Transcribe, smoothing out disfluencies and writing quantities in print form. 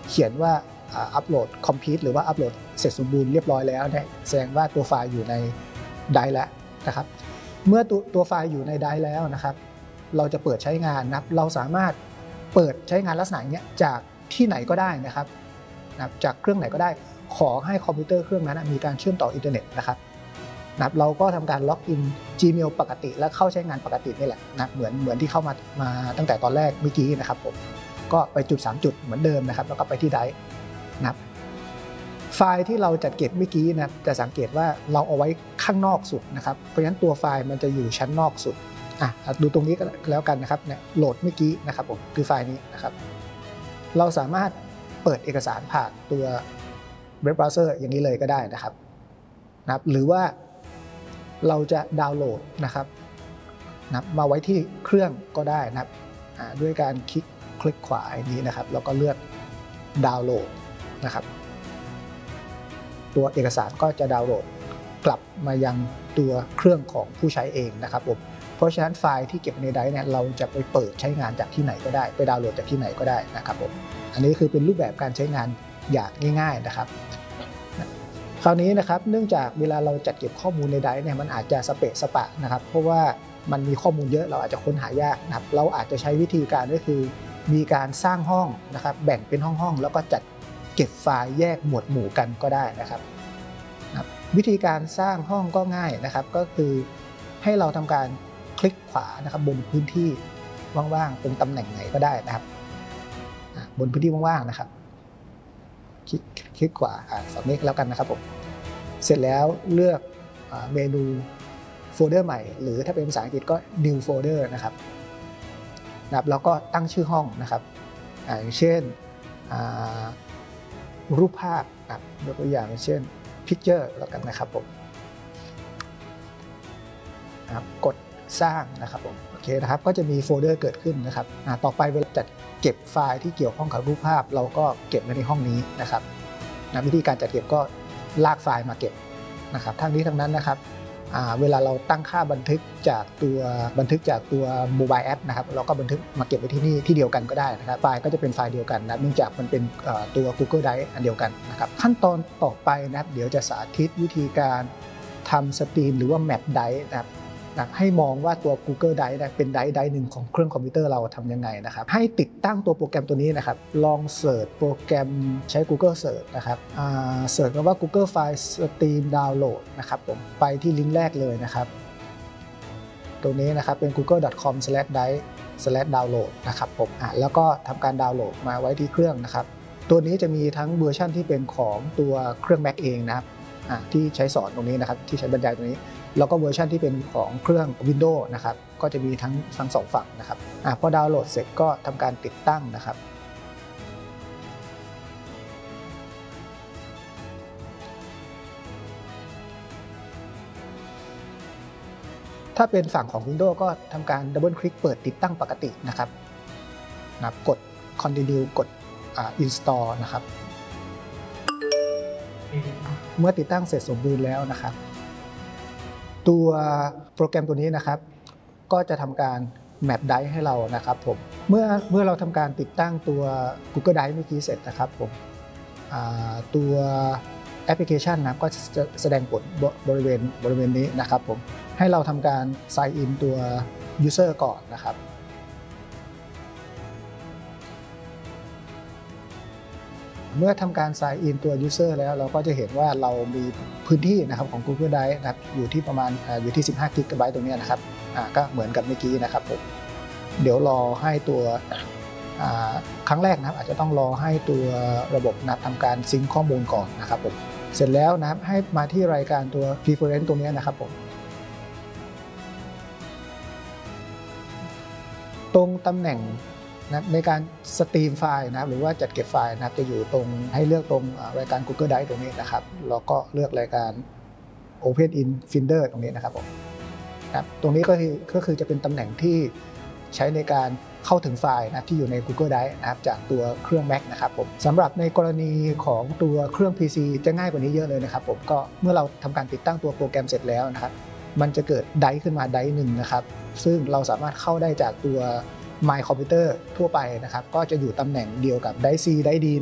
เขียนว่าอัปโหลด complete หรือว่าอัปโหลดเสร็จสมบูรณ์เรียบร้อยแล้วเนี่ยแสดงว่าตัวไฟล์อยู่ในไดรฟ์แล้วนะครับเมื่อตัวไฟล์อยู่ในไดรฟ์แล้วนะครับเราจะเปิดใช้งานนะครับเราสามารถเปิดใช้งานลักษณะอย่างเงี้ยจากที่ไหนก็ได้นะครับจากเครื่องไหนก็ได้ขอให้คอมพิวเตอร์เครื่องนั้นมีการเชื่อมต่ออินเทอร์เน็ตนะครับเราก็ทำการล็อกอิน Gmail ปกติแล้วเข้าใช้งานปกตินี่แหละนะเหมือนที่เข้ามาตั้งแต่ตอนแรกเมื่อกี้นะครับผมก็ไปจุด3จุดเหมือนเดิมนะครับแล้วก็ไปที่ไดรฟ์นะครับไฟล์ที่เราจัดเก็บเมื่อกี้นะจะสังเกตว่าเราเอาไว้ข้างนอกสุดนะครับเพราะฉะนั้นตัวไฟล์มันจะอยู่ชั้นนอกสุดดูตรงนี้ก็แล้วกันนะครับเนี่ยโหลดเมื่อกี้นะครับผมคือไฟล์นี้นะครับเราสามารถเปิดเอกสารผ่านตัวเว็บเบราว์เซอร์อย่างนี้เลยก็ได้นะครับหรือว่าเราจะดาวน์โหลดนะครับมาไว้ที่เครื่องก็ได้นะครับด้วยการคลิกขวาอย่างนี้นะครับแล้วก็เลือกดาวน์โหลดนะครับตัวเอกสารก็จะดาวน์โหลดกลับมายังตัวเครื่องของผู้ใช้เองนะครับผมเพราะฉะนั้นไฟล์ที่เก็บในไดรฟ์เนี่ยเราจะไปเปิดใช้งานจากที่ไหนก็ได้ไปดาวน์โหลดจากที่ไหนก็ได้นะครับผมอันนี้คือเป็นรูปแบบการใช้งานอย่างง่ายๆนะครับคราวนี้นะครับเนื่องจากเวลาเราจัดเก็บข้อมูลในไดรฟ์เนี่ยมันอาจจะสเปะสปะนะครับเพราะว่ามันมีข้อมูลเยอะเราอาจจะค้นหายากนะครับเราอาจจะใช้วิธีการก็คือมีการสร้างห้องนะครับแบ่งเป็นห้องๆแล้วก็จัดเก็บไฟล์แยกหมวดหมู่กันก็ได้นะครับวิธีการสร้างห้องก็ง่ายนะครับก็คือให้เราทำการคลิกขวานะครับบนพื้นที่ว่างๆตรงตำแหน่งไหนก็ได้นะครับบนพื้นที่ว่างๆนะครับคลิกขวาฝั่งนี้แล้วกันนะครับผมเสร็จแล้วเลือกเมนูโฟลเดอร์ใหม่หรือถ้าเป็นภาษาอังกฤษก็ new folder นะครับแล้วก็ตั้งชื่อห้องนะครับอย่างเช่นรูปภาพยกตัวอย่างเช่น picture แล้วกันนะครับผมกดสร้างนะครับผมโอเคนะครับก็จะมีโฟลเดอร์เกิดขึ้นนะครับต่อไปเวลาจัดเก็บไฟล์ที่เกี่ยวข้องกับรูปภาพเราก็เก็บไว้ในห้องนี้นะครับวิธีการจัดเก็บก็ลากไฟล์มาเก็บนะครับทั้งนี้ทั้งนั้นนะครับเวลาเราตั้งค่าบันทึกจากตัวโมบายแอปนะครับเราก็บันทึกมาเก็บไว้ที่นี่ที่เดียวกันก็ได้นะครับไฟล์ก็จะเป็นไฟล์เดียวกันนะเนื่องจากมันเป็นตัว Google Drive อันเดียวกันนะครับขั้นตอนต่อไปนะครับเดี๋ยวจะสาธิตวิธีการทำสตรีมหรือว่า Map Drive นะครับให้มองว่าตัว Google Drive เป็นไดรฟ์หนึ่งของเครื่องคอมพิวเตอร์เราทำยังไงนะครับให้ติดตั้งตัวโปรแกรมตัวนี้นะครับลองเสิร์ชโปรแกรมใช้ Google Search นะครับเสิร์ชคำว่า Google File Stream Download นะครับผมไปที่ลิงก์แรกเลยนะครับตรงนี้นะครับเป็น google.com/drive/download นะครับผมแล้วก็ทำการดาวน์โหลดมาไว้ที่เครื่องนะครับตัวนี้จะมีทั้งเวอร์ชันที่เป็นของตัวเครื่อง Mac เองนะครับที่ใช้สอนตรงนี้นะครับที่ใช้บรรยายตรงนี้แล้วก็เวอร์ชันที่เป็นของเครื่อง Windows นะครับก็จะมีทั้งสองฝั่งนะครับพอดาวน์โหลดเสร็จก็ทำการติดตั้งนะครับถ้าเป็นฝั่งของ Windows ก็ทำการดับเบิลคลิกเปิดติดตั้งปกตินะครับกด Continue กดInstall นะครับเมื่อติดตั้งเสร็จสมบูรณ์แล้วนะครับตัวโปรแกรมตัวนี้นะครับก็จะทำการ Map Drive ให้เรานะครับผมเมื่อเราทำการติดตั้งตัว Google Drive เมื่อกี้เสร็จนะครับผมตัวแอปพลิเคชันนะก็จะแสดงผลบริเวณนี้นะครับผมให้เราทำการ Sign in ตัว User ก่อนนะครับเมื่อทำการ Sign in ตัว User แล้วเราก็จะเห็นว่าเรามีพื้นที่นะครับของ Google Drive นะครับอยู่ที่ประมาณอยู่ที่15 GB ตรงนี้นะครับก็เหมือนกับเมื่อกี้นะครับผมเดี๋ยวรอให้ตัวครั้งแรกนะครับอาจจะต้องรอให้ตัวระบบนะทำการซิงค์ข้อมูลก่อนนะครับผมเสร็จแล้วนะครับให้มาที่รายการตัว Preference ตรงนี้นะครับผมตรงตำแหน่งนะในการสตรีมไฟล์นะครับหรือว่าจัดเก็บไฟล์นะครับจะอยู่ตรงให้เลือกตรงรายการ Google Drive ตรงนี้นะครับแล้วก็เลือกรายการ Open in Finder ตรงนี้นะครับผมตรงนี้ก็คือจะเป็นตำแหน่งที่ใช้ในการเข้าถึงไฟล์นะที่อยู่ใน Google Drive นะครับจากตัวเครื่อง Mac นะครับผมสำหรับในกรณีของตัวเครื่อง PC จะง่ายกว่านี้เยอะเลยนะครับผมก็เมื่อเราทำการติดตั้งตัวโปรแกรมเสร็จแล้วนะครับมันจะเกิดไดรฟ์ขึ้นมาไดรฟ์หนึ่งนะครับซึ่งเราสามารถเข้าได้จากตัวMy Computer ทั่วไปนะครับก็จะอยู่ตำแหน่งเดียวกับไดรฟ์ C ไดรฟ์ D